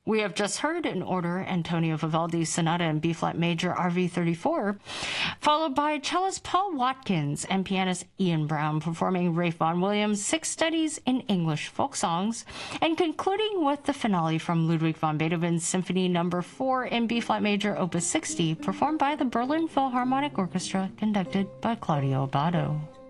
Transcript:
We have just heard in order Antonio Vivaldi's Sonata in B-flat major RV 34, followed by cellist Paul Watkins and pianist Ian Brown performing Ralph Vaughan Williams' Six Studies in English Folk Songs, and concluding with the finale from Ludwig van Beethoven's Symphony No. 4 in B-flat major opus 60, performed by the Berlin Philharmonic Orchestra, conducted by Claudio Abbado.